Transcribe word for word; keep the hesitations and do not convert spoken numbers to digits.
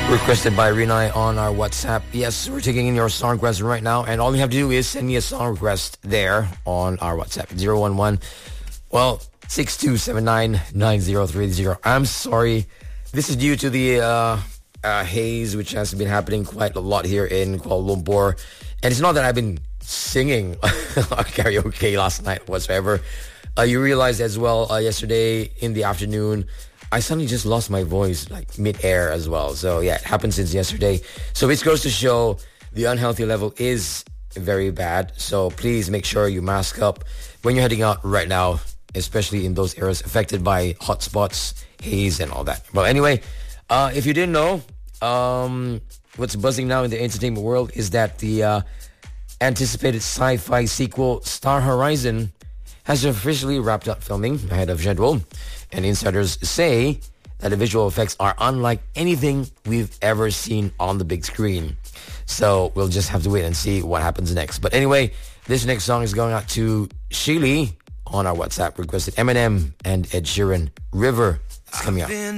Requested by Rinai on our WhatsApp. Yes, we're taking in your song request right now, and all you have to do is send me a song request there on our WhatsApp. zero one one, well, six two seven nine nine zero three zero. I'm sorry. This is due to the uh, uh, haze, which has been happening quite a lot here in Kuala Lumpur. And it's not that I've been singing karaoke last night whatsoever. Uh, you realized as well uh, yesterday in the afternoon, I suddenly just lost my voice, like mid-air as well. So yeah, it happened since yesterday. So it goes to show the unhealthy level is very bad. So please make sure you mask up when you're heading out right now, especially in those areas affected by hotspots, haze, and all that. Well, anyway, uh, if you didn't know, um, what's buzzing now in the entertainment world is that the uh, anticipated sci-fi sequel, Star Horizon, has officially wrapped up filming ahead of schedule. And insiders say that the visual effects are unlike anything we've ever seen on the big screen. So we'll just have to wait and see what happens next. But anyway, this next song is going out to Sheely on our WhatsApp. Requested Eminem and Ed Sheeran. River is coming up.